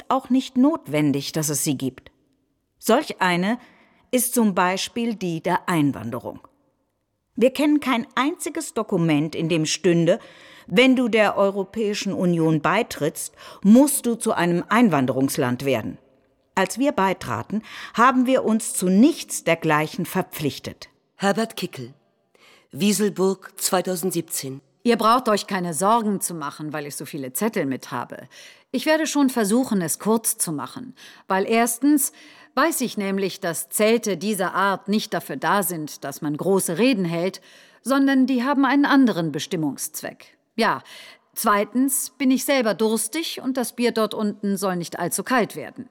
ist auch nicht notwendig, dass es sie gibt. Solch eine ist zum Beispiel die der Einwanderung. Wir kennen kein einziges Dokument, in dem stünde, wenn du der Europäischen Union beitrittst, musst du zu einem Einwanderungsland werden. Als wir beitraten, haben wir uns zu nichts dergleichen verpflichtet. Herbert Kickl, Wieselburg 2017. Ihr braucht euch keine Sorgen zu machen, weil ich so viele Zettel mit habe. Ich werde schon versuchen, es kurz zu machen. Weil erstens weiß ich nämlich, dass Zelte dieser Art nicht dafür da sind, dass man große Reden hält, sondern die haben einen anderen Bestimmungszweck. Ja, zweitens bin ich selber durstig und das Bier dort unten soll nicht allzu kalt werden.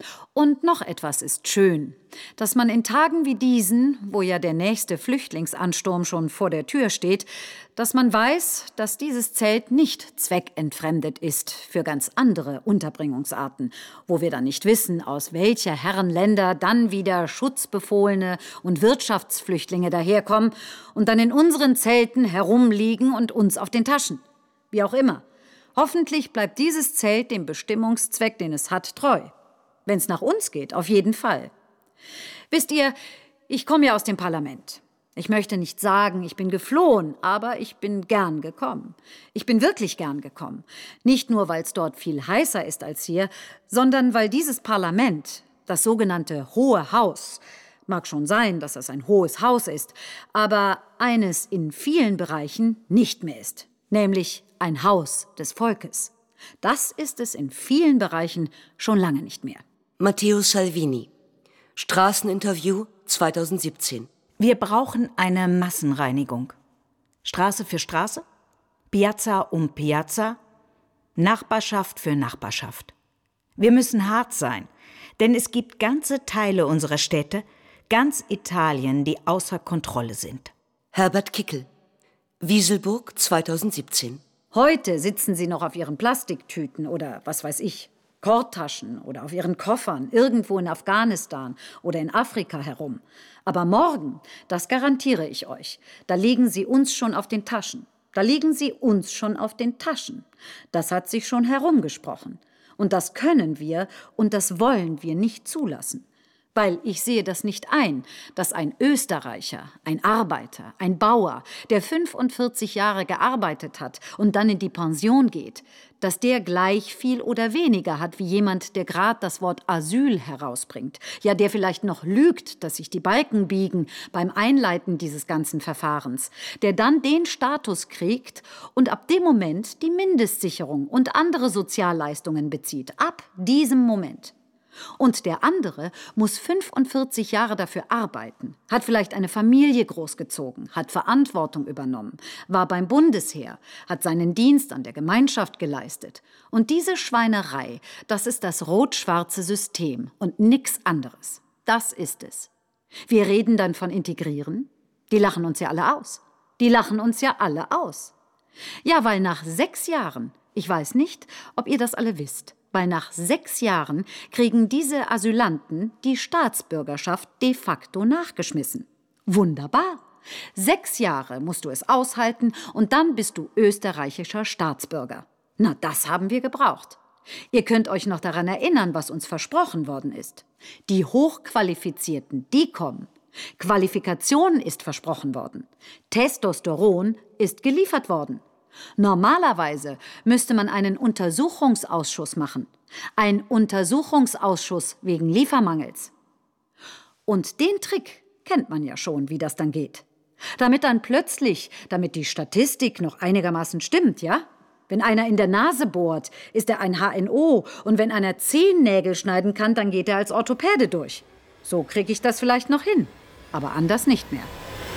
Und noch etwas ist schön, dass man in Tagen wie diesen, wo ja der nächste Flüchtlingsansturm schon vor der Tür steht, dass man weiß, dass dieses Zelt nicht zweckentfremdet ist für ganz andere Unterbringungsarten, wo wir dann nicht wissen, aus welcher Herrenländer dann wieder Schutzbefohlene und Wirtschaftsflüchtlinge daherkommen und dann in unseren Zelten herumliegen und uns auf den Taschen. Wie auch immer. Hoffentlich bleibt dieses Zelt dem Bestimmungszweck, den es hat, treu. Wenn es nach uns geht, auf jeden Fall. Wisst ihr, ich komme ja aus dem Parlament. Ich möchte nicht sagen, ich bin geflohen, aber ich bin gern gekommen. Ich bin wirklich gern gekommen. Nicht nur, weil es dort viel heißer ist als hier, sondern weil dieses Parlament, das sogenannte Hohe Haus, mag schon sein, dass es ein hohes Haus ist, aber eines in vielen Bereichen nicht mehr ist, nämlich ein Haus des Volkes. Das ist es in vielen Bereichen schon lange nicht mehr. Matteo Salvini, Straßeninterview 2017. Wir brauchen eine Massenreinigung. Straße für Straße, Piazza um Piazza, Nachbarschaft für Nachbarschaft. Wir müssen hart sein, denn es gibt ganze Teile unserer Städte, ganz Italien, die außer Kontrolle sind. Herbert Kickl, Wieselburg 2017. Heute sitzen sie noch auf ihren Plastiktüten oder was weiß ich, Korttaschen oder auf ihren Koffern irgendwo in Afghanistan oder in Afrika herum. Aber morgen, das garantiere ich euch, da liegen sie uns schon auf den Taschen. Da liegen sie uns schon auf den Taschen. Das hat sich schon herumgesprochen. Und das können wir und das wollen wir nicht zulassen. Weil ich sehe das nicht ein, dass ein Österreicher, ein Arbeiter, ein Bauer, der 45 Jahre gearbeitet hat und dann in die Pension geht, dass der gleich viel oder weniger hat wie jemand, der gerade das Wort Asyl herausbringt. Ja, der vielleicht noch lügt, dass sich die Balken biegen beim Einleiten dieses ganzen Verfahrens. Der dann den Status kriegt und ab dem Moment die Mindestsicherung und andere Sozialleistungen bezieht. Ab diesem Moment. Und der andere muss 45 Jahre dafür arbeiten, hat vielleicht eine Familie großgezogen, hat Verantwortung übernommen, war beim Bundesheer, hat seinen Dienst an der Gemeinschaft geleistet. Und diese Schweinerei, das ist das rot-schwarze System und nix anderes. Das ist es. Wir reden dann von Integrieren. Die lachen uns ja alle aus. Die lachen uns ja alle aus. Ja, weil nach 6 Jahren, ich weiß nicht, ob ihr das alle wisst, weil nach 6 Jahren kriegen diese Asylanten die Staatsbürgerschaft de facto nachgeschmissen. Wunderbar. 6 Jahre musst du es aushalten und dann bist du österreichischer Staatsbürger. Na, das haben wir gebraucht. Ihr könnt euch noch daran erinnern, was uns versprochen worden ist. Die Hochqualifizierten, die kommen. Qualifikation ist versprochen worden. Testosteron ist geliefert worden. Normalerweise müsste man einen Untersuchungsausschuss machen. Ein Untersuchungsausschuss wegen Liefermangels. Und den Trick kennt man ja schon, wie das dann geht. Damit dann plötzlich, damit die Statistik noch einigermaßen stimmt, ja? Wenn einer in der Nase bohrt, ist er ein HNO. Und wenn einer Zehennägel schneiden kann, dann geht er als Orthopäde durch. So kriege ich das vielleicht noch hin. Aber anders nicht mehr.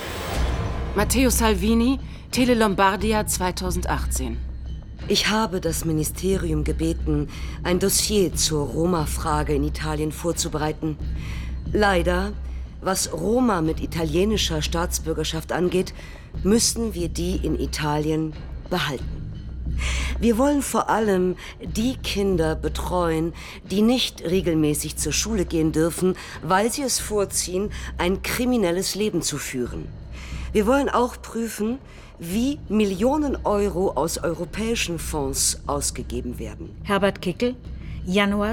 Matteo Salvini, Tele Lombardia 2018. Ich habe das Ministerium gebeten, ein Dossier zur Roma-Frage in Italien vorzubereiten. Leider, was Roma mit italienischer Staatsbürgerschaft angeht, müssen wir die in Italien behalten. Wir wollen vor allem die Kinder betreuen, die nicht regelmäßig zur Schule gehen dürfen, weil sie es vorziehen, ein kriminelles Leben zu führen. Wir wollen auch prüfen, wie Millionen Euro aus europäischen Fonds ausgegeben werden. Herbert Kickl, Januar